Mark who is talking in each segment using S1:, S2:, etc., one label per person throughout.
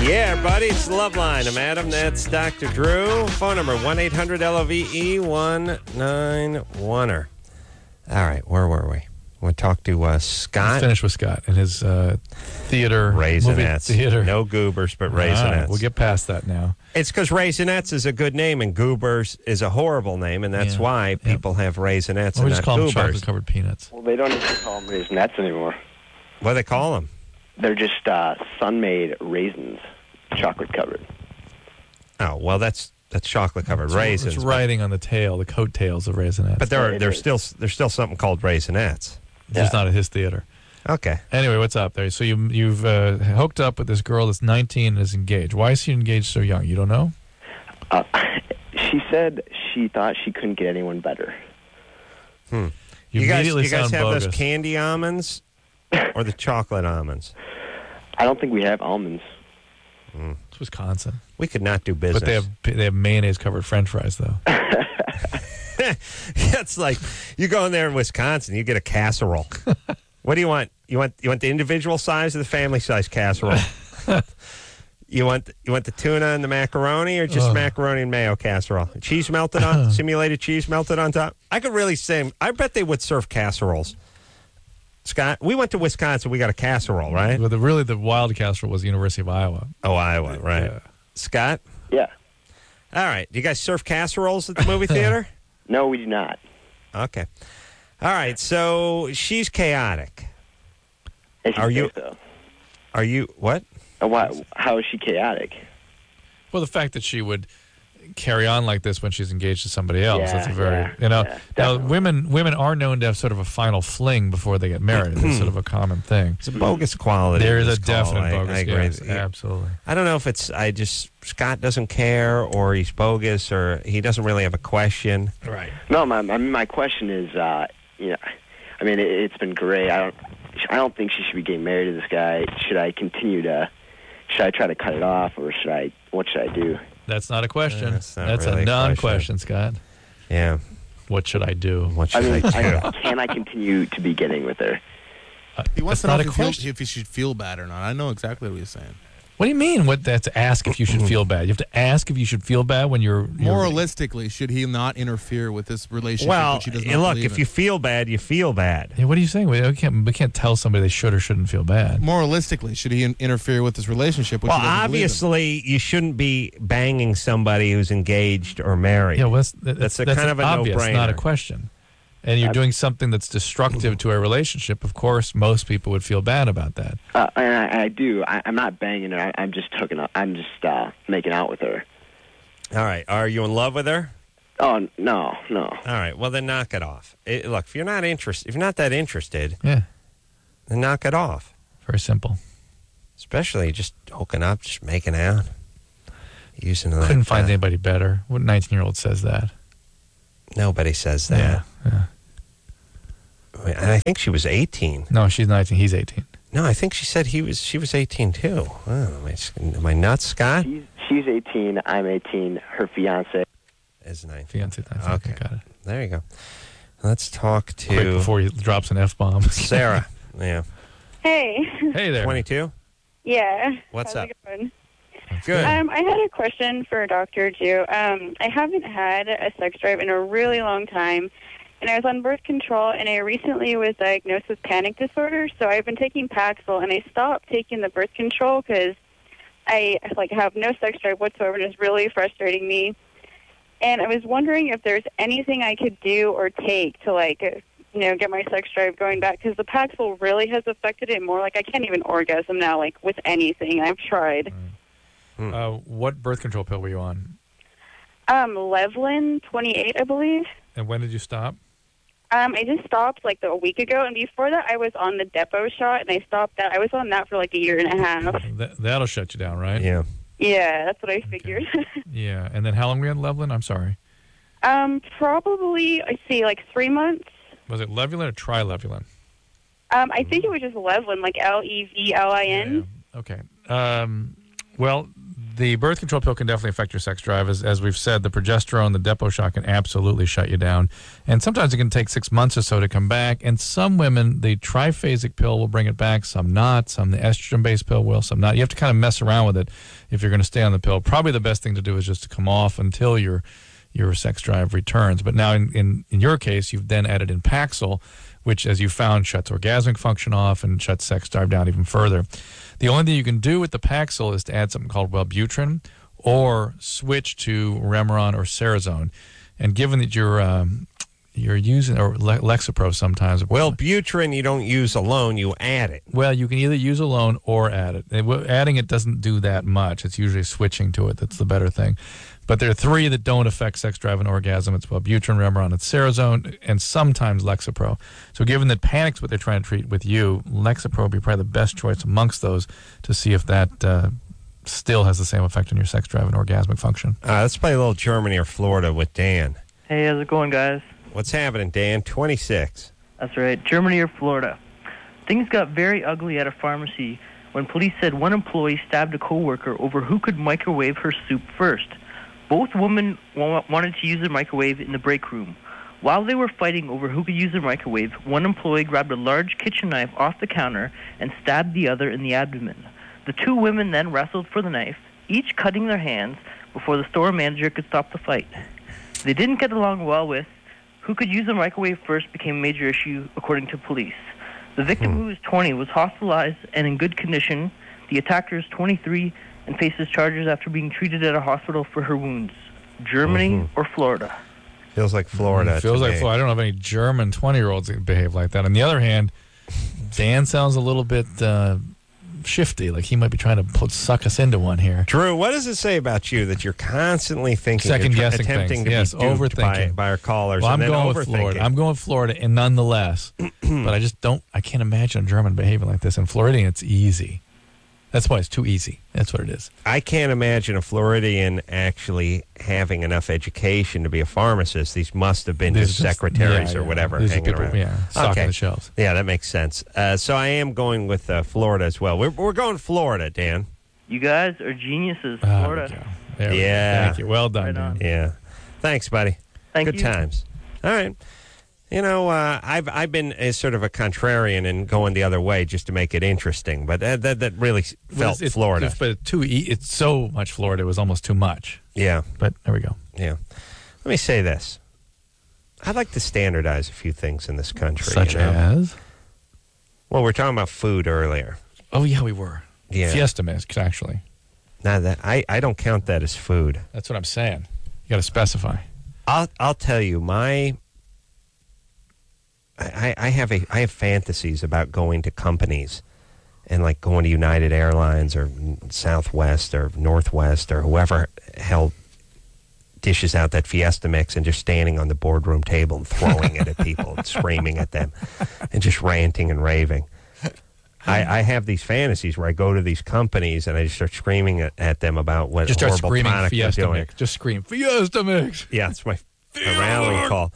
S1: Yeah, everybody, it's the Love Line. I'm Adam. That's Dr. Drew. Phone number 1-800-LOVE-191er. All right, where were we? We'll talk to Scott.
S2: Let's finish with Scott and his theater.
S1: Raisinets.
S2: Movie theater.
S1: No goobers, but Raisinets.
S2: Right, we'll get past that now.
S1: It's because Raisinets is a good name and Goobers is a horrible name, and that's why people have Raisinets
S2: Or
S1: and
S2: we just
S1: not
S2: call them
S1: Goobers.
S2: chocolate-covered peanuts.
S3: Well, they don't even call them Raisinets anymore.
S1: What do they call them?
S3: They're just sun-made raisins, chocolate-covered.
S1: Oh, well, that's chocolate-covered raisins.
S2: It's riding on the tail, the coattails of Raisinets.
S1: But there's still something called Raisinets.
S2: Just not at his theater.
S1: Okay.
S2: Anyway, what's up there? So you've hooked up with this girl that's 19 and is engaged. Why is she engaged so young? You don't know?
S3: She said she thought she couldn't get anyone better.
S2: You
S1: guys
S2: immediately
S1: have
S2: sound bogus.
S1: those candy almonds or the chocolate almonds?
S3: I don't think we have almonds.
S2: It's Wisconsin.
S1: We could not do business.
S2: But they have mayonnaise-covered French fries, though.
S1: It's like you go in there in Wisconsin, you get a casserole. What do you want? You want the individual size or the family size casserole? You want the tuna and the macaroni, or just macaroni and mayo casserole? Cheese melted on, simulated cheese melted on top. I could really say, I bet they would serve casseroles. Scott, we went to Wisconsin. We got a casserole, right?
S2: Well, the wild casserole was the University of Iowa.
S1: Oh, Iowa, right?
S2: Yeah.
S1: Scott.
S3: Yeah.
S1: All right. Do you guys serve casseroles at the movie theater?
S3: No, we do not.
S1: Okay. All right. So she's chaotic. Are you?
S3: So.
S1: Are you what?
S3: How is she chaotic?
S2: Well, the fact that she would carry on like this when she's engaged to somebody else.
S3: Yeah,
S2: that's a very,
S3: yeah,
S2: now women are known to have sort of a final fling before they get married. It's sort of a common thing.
S1: It's a bogus quality.
S2: There is
S1: to
S2: a
S1: this call.
S2: definite bogus.
S1: I agree.
S2: Yes, absolutely.
S1: I don't know if it's Scott doesn't care, or he's bogus, or he doesn't really have a question.
S2: Right.
S3: No, my question is, it's been great. I don't think she should be getting married to this guy. Should I try to cut it off, or what should I do?
S2: That's not a question.
S1: That's
S2: really a non-question, Scott.
S1: Yeah.
S2: What should I do?
S1: What should I do?
S3: Can I continue to be getting with her?
S4: He wants to know if he should feel bad or not. I know exactly what he's saying.
S2: What do you mean? That's ask if you should feel bad. You have to ask if you should feel bad when you're
S4: Moralistically, should he not interfere with this relationship?
S1: Well,
S4: which he does not
S1: look,
S4: believe
S1: if
S4: in?
S1: you feel bad, you feel bad.
S2: Yeah, what are you saying? We can't tell somebody they should or shouldn't feel bad.
S4: Moralistically, should he interfere with this relationship? Which
S1: Well,
S4: he doesn't believe in?
S1: obviously, you shouldn't be banging somebody who's engaged or married.
S2: Yeah, well,
S1: that's
S2: kind
S1: of a
S2: obvious,
S1: no-brainer.
S2: not a question. And you're doing something that's destructive to a relationship. Of course, most people would feel bad about that.
S3: And I do. I'm not banging her. I'm just hooking up. I'm just making out with her.
S1: All right. Are you in love with her?
S3: Oh, no.
S1: All right. Well, then knock it off. Look, if you're not that interested,
S2: Yeah,
S1: then knock it off.
S2: very simple.
S1: Especially just hooking up, just making out, using that.
S2: Couldn't find anybody better. What 19-year-old says that?
S1: Nobody says that.
S2: Yeah.
S1: And I think she was 18.
S2: No, she's 19. He's 18.
S1: No, I think she said she was 18 too. Oh, am I nuts, Scott?
S3: She's 18. I'm 18. Her fiance
S1: Is 19.
S2: Fiance.
S1: Okay.
S2: Got it.
S1: There you go. Let's talk to
S2: Quick before he drops an F-bomb.
S1: Sarah. Yeah.
S5: Hey.
S2: Hey there.
S1: 22?
S5: Yeah.
S1: What's
S5: How's
S1: up?
S5: it going?
S1: Good.
S5: I had a question for Dr. Drew. I haven't had a sex drive in a really long time, and I was on birth control, and I recently was diagnosed with panic disorder, so I've been taking Paxil, and I stopped taking the birth control because I have no sex drive whatsoever, and it's really frustrating me. And I was wondering if there's anything I could do or take to, get my sex drive going back, because the Paxil really has affected it more. I can't even orgasm now, with anything. I've tried.
S2: What birth control pill were you on?
S5: Levlin 28, I believe.
S2: And when did you stop?
S5: I just stopped a week ago, and before that I was on the Depot shot, and I stopped that. I was on that for a year and a half.
S2: That'll shut you down, right?
S1: Yeah.
S5: Yeah, that's what I figured.
S2: Yeah, and then how long were you on Levlin? I'm sorry.
S5: Probably, 3 months.
S2: Was it Levulin or Trilevulin?
S5: I think it was just Levlin, Levlin.
S2: Yeah. Okay. Well, The birth control pill can definitely affect your sex drive. As we've said, the progesterone, the Depo shot can absolutely shut you down. And sometimes it can take 6 months or so to come back. And some women, the triphasic pill will bring it back, some not. Some the estrogen-based pill will, some not. You have to kind of mess around with it if you're going to stay on the pill. Probably the best thing to do is just to come off until your sex drive returns. But now in your case, you've then added in Paxil, which, as you found, shuts orgasmic function off and shuts sex drive down even further. The only thing you can do with the Paxil is to add something called Wellbutrin or switch to Remeron or Cerazone. And given that you're using, or Lexapro sometimes.
S1: Wellbutrin you don't use alone, you add it.
S2: Well, you can either use alone or add it. Adding it doesn't do that much. It's usually switching to it that's the better thing. But there are 3 that don't affect sex drive and orgasm. It's Wellbutrin, Remeron, and Cerazone, and sometimes Lexapro. So given that panic's what they're trying to treat with you, Lexapro would be probably the best choice amongst those to see if that still has the same effect on your sex drive and orgasmic function.
S1: Let's play a little Germany or Florida with Dan.
S6: Hey, how's it going, guys?
S1: What's happening, Dan? 26.
S6: That's right, Germany or Florida. Things got very ugly at a pharmacy when police said one employee stabbed a coworker over who could microwave her soup first. Both women wanted to use the microwave in the break room. While they were fighting over who could use the microwave, one employee grabbed a large kitchen knife off the counter and stabbed the other in the abdomen. The 2 women then wrestled for the knife, each cutting their hands before the store manager could stop the fight. They didn't get along well with who could use the microwave first became a major issue, according to police. The victim, who was 20, was hospitalized and in good condition. The attacker is 23 and faces charges after being treated at a hospital for her wounds. Germany or Florida?
S1: Feels like Florida.
S2: Feels like Florida. I don't know of any German 20-year-olds that behave like that. On the other hand, Dan sounds a little bit shifty, like he might be trying to suck us into one here.
S1: Drew, what does it say about you that you're constantly thinking,
S2: second-guessing
S1: attempting
S2: things?
S1: to be duped
S2: Overthinking
S1: by our callers?
S2: Well,
S1: and
S2: I'm
S1: then
S2: going with Florida. I'm going with Florida, and nonetheless, but I can't imagine a German behaving like this. In Floridian, it's easy. That's why it's too easy. That's what it is.
S1: I can't imagine a Floridian actually having enough education to be a pharmacist. These must have been just secretaries or whatever
S2: These
S1: hanging
S2: people,
S1: around.
S2: Yeah, stocking the shelves.
S1: Yeah, that makes sense. So I am going with Florida as well. We're going Florida, Dan.
S6: You guys are geniuses. Florida.
S2: There we go. Thank you. Well done, Dan.
S1: Yeah. Thanks, buddy.
S6: Thank
S1: Good
S6: you.
S1: times. All right. You know, I've been as sort of a contrarian and going the other way just to make it interesting, but that really felt Florida.
S2: But it's so much Florida, it was almost too much.
S1: Yeah.
S2: But there we go.
S1: Yeah. Let me say this. I'd like to standardize a few things in this country.
S2: Such as?
S1: Well, we're talking about food earlier.
S2: Oh, yeah, we were.
S1: Yeah.
S2: Fiesta mix, actually.
S1: Now that I don't count that as food.
S2: That's what I'm saying. You got to specify.
S1: I'll tell you, I have fantasies about going to companies and like going to United Airlines or Southwest or Northwest or whoever hell dishes out that Fiesta mix and just standing on the boardroom table and throwing it at people and screaming at them and just ranting and raving. I have these fantasies where I go to these companies and I just start screaming at them about what
S2: just
S1: horrible product they're
S2: Fiesta
S1: doing.
S2: Mix. Just scream Fiesta Mix.
S1: Yeah, it's my rallying call.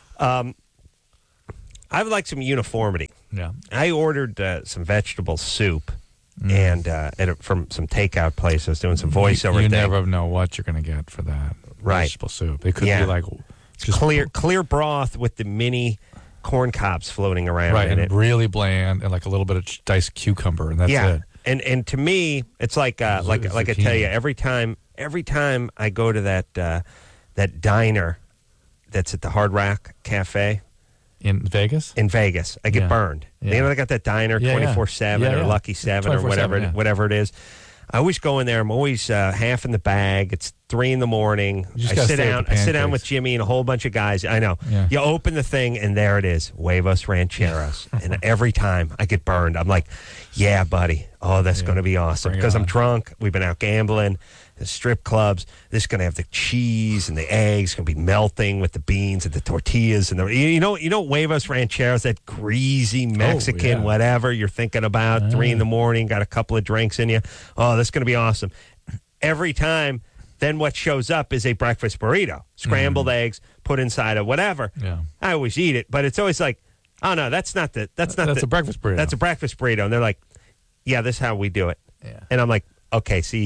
S1: I would like some uniformity.
S2: Yeah.
S1: I ordered some vegetable soup and from some takeout place. I was doing some voiceover.
S2: You
S1: thing.
S2: never know what you're going to get for that vegetable soup. It could be like
S1: just clear broth with the mini corn cobs floating around
S2: right,
S1: in
S2: and
S1: it.
S2: Really bland, and like a little bit of diced cucumber, and that's it.
S1: And to me, it's like I tell you, every time I go to that diner that's at the Hard Rock Cafe.
S2: In Vegas?
S1: In Vegas. I get burned.
S2: Yeah.
S1: You know, they got that diner 24/7 or Lucky 7 or whatever it is. I always go in there. I'm always half in the bag. It's 3 in the morning. I sit down with Jimmy and a whole bunch of guys. I know.
S2: Yeah.
S1: You open the thing, and there it is, Huevos Rancheros. And every time I get burned, I'm like, yeah, buddy. Oh, that's going to be awesome. Because I'm drunk. We've been out gambling. The strip clubs. This is going to have the cheese and the eggs. Going to be melting with the beans and the tortillas and you know Huevos Rancheros, that greasy Mexican whatever you're thinking about. 3 in the morning, got a couple of drinks in you. Oh, this is going to be awesome. Every time, then what shows up is a breakfast burrito, scrambled eggs put inside of whatever.
S2: Yeah,
S1: I always eat it, but it's always like, oh no, that's a
S2: breakfast burrito.
S1: That's a breakfast burrito, and they're like, yeah, this is how we do it.
S2: Yeah,
S1: and I'm like, okay, see.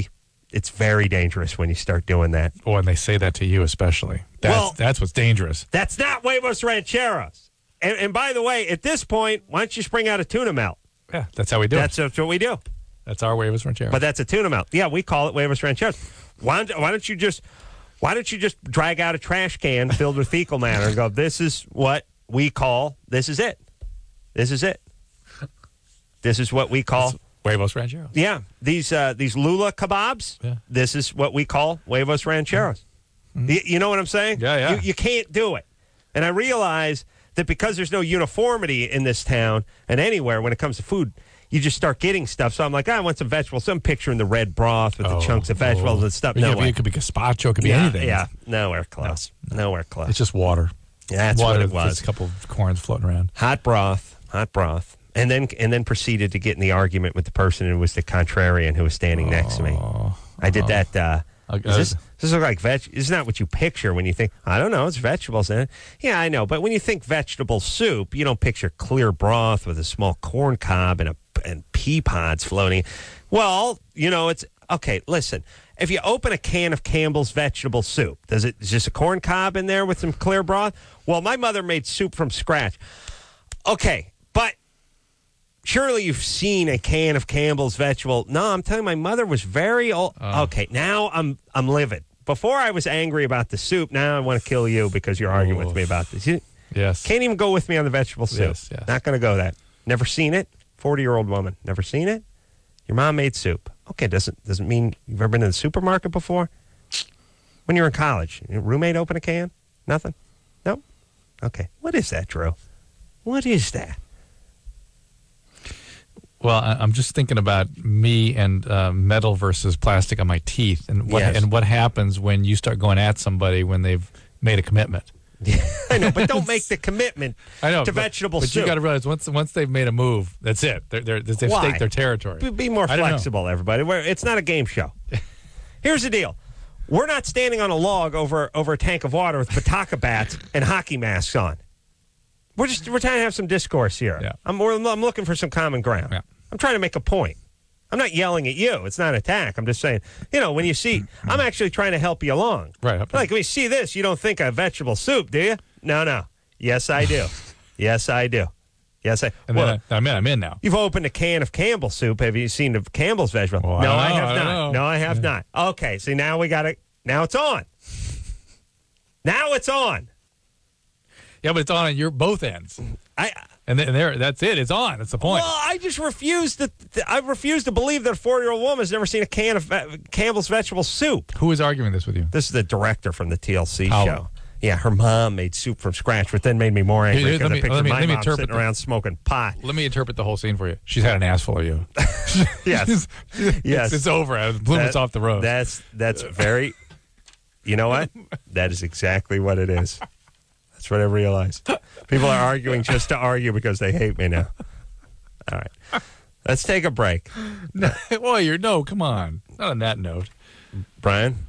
S1: It's very dangerous when you start doing that.
S2: Oh, and they say that to you especially. That's what's dangerous.
S1: That's not Huevos Rancheros. And by the way, at this point, why don't you spring out a tuna melt?
S2: Yeah, that's how we do it.
S1: That's what we do.
S2: That's our Huevos Rancheros.
S1: But that's a tuna melt. Yeah, we call it Huevos Rancheros. Why don't you just drag out a trash can filled with fecal matter and go, this is what we call, this is it. This is it. This is what we call
S2: Huevos Rancheros.
S1: Yeah, these Lula kebabs.
S2: Yeah.
S1: This is what we call Huevos Rancheros. Mm-hmm. You know what I'm saying?
S2: Yeah.
S1: You can't do it. And I realize that because there's no uniformity in this town and anywhere when it comes to food, you just start getting stuff. So I'm like, I want some vegetables. So I'm picturing the red broth with the chunks of vegetables and stuff. No way.
S2: It could be gazpacho. It could be anything.
S1: Yeah, nowhere close. No. Nowhere close.
S2: It's just water.
S1: Yeah, that's
S2: water
S1: what it was.
S2: Just a couple of corns floating around.
S1: Hot broth. And then proceeded to get in the argument with the person who was the contrarian who was standing next to me. I did that. Does this look like veg? Isn't that what you picture when you think, I don't know, it's vegetables in it? Yeah, I know. But when you think vegetable soup, you don't picture clear broth with a small corn cob and pea pods floating. Well, it's okay. Listen, if you open a can of Campbell's vegetable soup, is just a corn cob in there with some clear broth? Well, my mother made soup from scratch. Okay, but surely you've seen a can of Campbell's vegetable. No, I'm telling you, my mother was very old. Okay, now I'm livid. Before I was angry about the soup. Now I want to kill you because you're arguing with me about this.
S2: Yes.
S1: Can't even go with me on the vegetable soup.
S2: Yes.
S1: Not going to go that. Never seen it. 40-year-old woman. Never seen it. Your mom made soup. Okay, doesn't mean you've ever been to the supermarket before? When you were in college, your roommate open a can? Nothing? Nope. Okay. What is that, Drew? What is that?
S2: Well, I'm just thinking about me and metal versus plastic on my teeth, and what happens when you start going at somebody when they've made a commitment.
S1: I know, but don't make the commitment to vegetable soup.
S2: But you got to realize once they've made a move, that's it. They've staked their territory.
S1: Be more flexible, everybody. It's not a game show. Here's the deal. We're not standing on a log over a tank of water with bataka bats and hockey masks on. We're trying to have some discourse here.
S2: Yeah.
S1: I'm looking for some common ground.
S2: Yeah.
S1: I'm trying to make a point. I'm not yelling at you. It's not an attack. I'm just saying, when you see, I'm actually trying to help you along.
S2: Right.
S1: Like, when you see this, you don't think of vegetable soup, do you? No. Yes, I do. Yes, I do. Yes, I.
S2: And
S1: well,
S2: then I'm in now.
S1: You've opened a can of Campbell's soup. Have you seen the Campbell's vegetable?
S2: Well,
S1: no, I have not.
S2: Know.
S1: No, I have not. Okay, see, now we got it. Now it's on. Now it's on.
S2: Yeah, but it's on your both ends. And that's it. It's on. That's the point.
S1: Well, I just refuse to. I refuse to believe that a 40-year-old woman has never seen a can of Campbell's vegetable soup.
S2: Who is arguing this with you?
S1: This is the director from the TLC show. Yeah, her mom made soup from scratch, but then made me more angry because I pictured my mom sitting around smoking pot.
S2: Let me interpret the whole scene for you. She's had an ass full of you.
S1: Yes. Yes.
S2: It's over. Bloom's off the road.
S1: That's very. You know what? That is exactly what it is. That's what I realized. People are arguing just to argue because they hate me now. All right. Let's take a break.
S2: No, come on. Not on that note.
S1: Brian?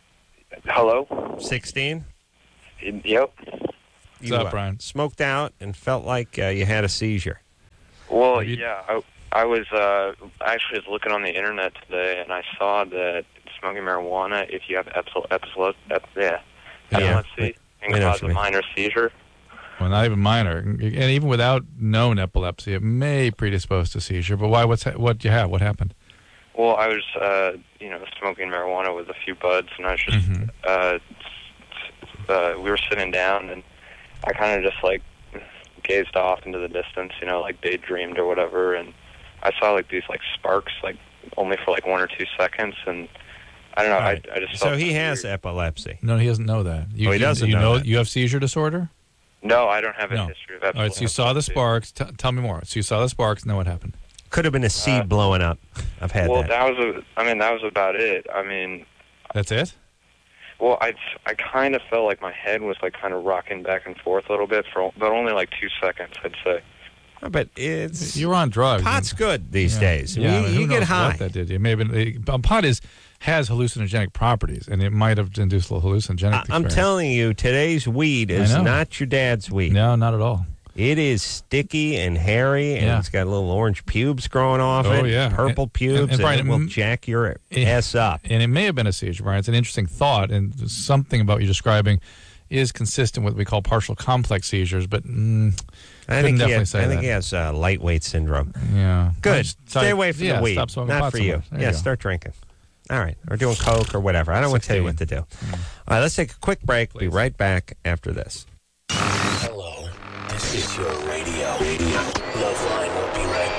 S7: Hello?
S1: 16?
S7: Yep.
S2: What's up, Brian?
S1: Smoked out and felt like you had a seizure.
S7: Well, yeah. I was actually looking on the internet today, and I saw that smoking marijuana, if you have epilepsy, can cause a minor seizure.
S2: Well, not even minor, and even without known epilepsy, it may predispose to seizure. But why? What you have? What happened?
S7: Well, I was, smoking marijuana with a few buds, and I was just, we were sitting down, and I kind of just gazed off into the distance, daydreamed or whatever, and I saw these sparks, only for 1 or 2 seconds, and I don't know. Right. I just
S1: so he has epilepsy.
S2: No, he doesn't know that.
S1: He doesn't know that.
S2: You have seizure disorder?
S7: No, I don't have a history of epilepsy.
S2: All right, so you saw the sparks. Tell me more. So you saw the sparks, and then what happened?
S1: Could have been a seed blowing up. I've had that.
S7: Well, that was about it. I mean,
S2: that's it?
S7: Well, I kind of felt like my head was kind of rocking back and forth a little bit, but only 2 seconds, I'd say.
S1: But
S2: you're on drugs.
S1: Pot's good these days.
S2: Yeah,
S1: you get high.
S2: What that did. It may have been, pot has hallucinogenic properties, and it might have induced a little hallucinogenic experience.
S1: I'm telling you, today's weed is not your dad's weed.
S2: No, not at all.
S1: It is sticky and hairy, and it's got little orange pubes growing off it.
S2: Oh, yeah.
S1: Purple pubes, and
S2: Brian,
S1: it will jack your ass up.
S2: And it may have been a seizure, Brian. It's an interesting thought, and something about you describing is consistent with what we call partial complex seizures, but
S1: I think he has lightweight syndrome.
S2: Yeah.
S1: Good. Stay away from the weed.
S2: Stop smoking
S1: Not
S2: pot
S1: for
S2: so
S1: you.
S2: much. There you go.
S1: Start drinking. All right. Or doing coke or whatever. I don't want to tell you what to do. All right, let's take a quick break. Be right back after this.
S8: Hello. This is your radio. Loveline will be right